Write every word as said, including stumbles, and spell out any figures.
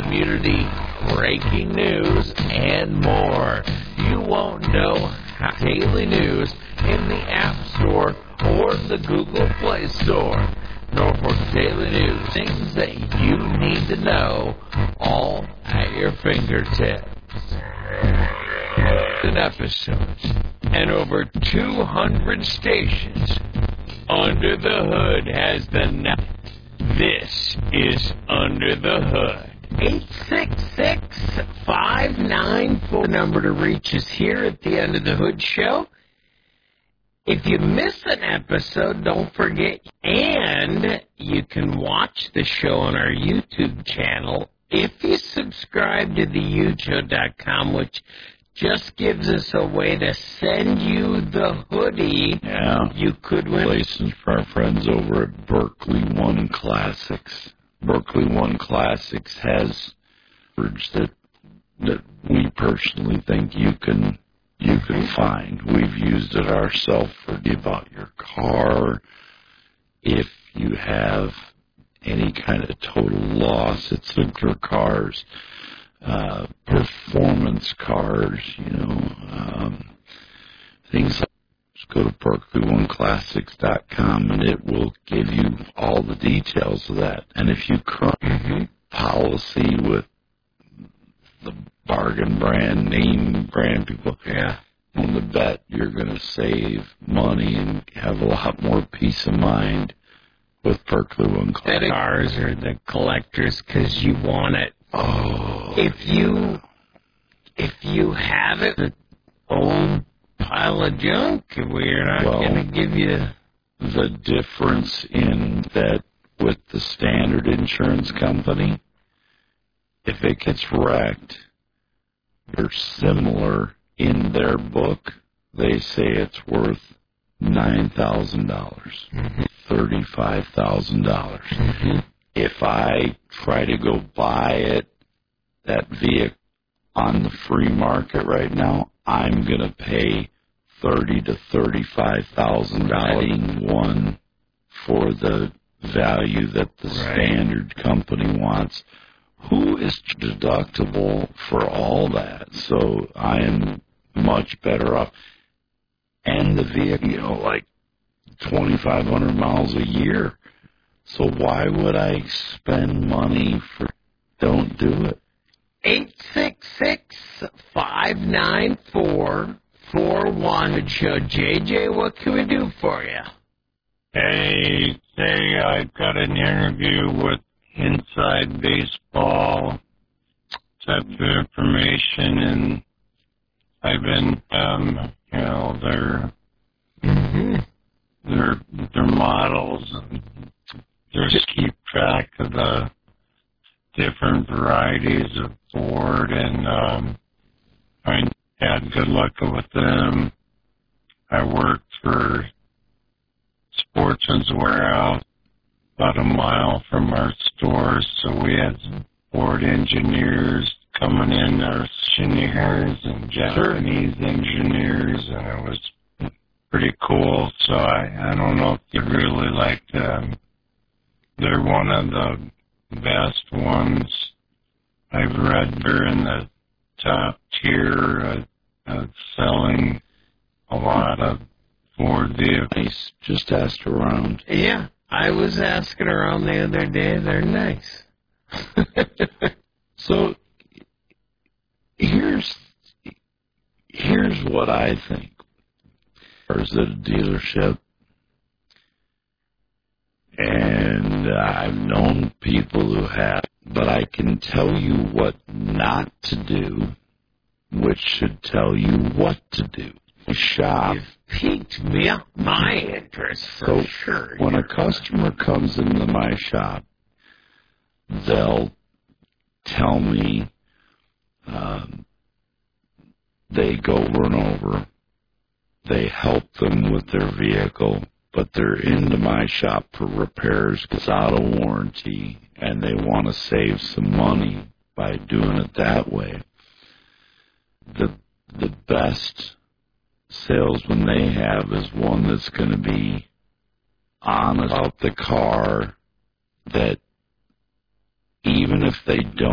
community, breaking news, and more. You won't know Daily News in the App Store or the Google Play Store. Norfolk Daily News, things that you need to know, all at your fingertips. An episodes and over two hundred stations. Under the Hood has the net. This is Under the Hood. eight six six, five nine four. The number to reach is here at the End of the Hood show. If you miss an episode, don't forget, and you can watch the show on our YouTube channel if you subscribe to the U J O dot com, which just gives us a way to send you the hoodie. Yeah. You could win. License for our friends over at Berkeley One Classics. Berkeley One Classics has words that that we personally think you can you can find. We've used it ourselves for about your car. If you have any kind of total loss, it's simpler cars. Uh, performance cars, you know, um, things like just go to Berkeley One Classics dot com and it will give you all the details of that. And if you crunch mm-hmm. policy with the bargain brand, name brand people, yeah, on the bet you're going to save money and have a lot more peace of mind with Berkeley One Classics. The cars are the collectors because you want it. Oh, if you if you have it, an old pile of junk, we're not well, going to give you the difference in that with the standard insurance company. If it gets wrecked, they're similar in their book. They say it's worth nine thousand dollars, mm-hmm. thirty-five thousand dollars. Mm-hmm. If I try to go buy it, that vehicle on the free market right now, I'm going to pay thirty to thirty-five thousand dollars one for the value that the right. standard company wants. Who is deductible for all that? So I am much better off. And the vehicle, you know, like twenty-five hundred miles a year. So why would I spend money for... Don't do it. eight six six, five nine four, four one show. J J, what can we do for you? Hey, say I've got an interview with Inside Baseball type of information, and I've been, um, you know, their, mm-hmm. their, their models and just keep track of the different varieties of board, and um, I had good luck with them. I worked for Sportsman's Warehouse about a mile from our stores, so we had some board engineers coming in, our engineers and Japanese sure. engineers, and it was pretty cool. So I, I don't know if you really like them. They're one of the best ones I've read. They're in the top tier of, of selling a lot of Ford vehicles. Just asked around. Yeah, I was asking around the other day. They're nice. So here's here's what I think. Or is it a dealership? And I've known people who have, but I can tell you what not to do, which should tell you what to do. Shop. You've piqued me up my interest for so sure. When a customer comes into my shop, they'll tell me um, they go over and over. They help them with their vehicle, but they're into my shop for repairs because out of warranty, and they want to save some money by doing it that way. The the best salesman they have is one that's going to be honest about the car, that even if they don't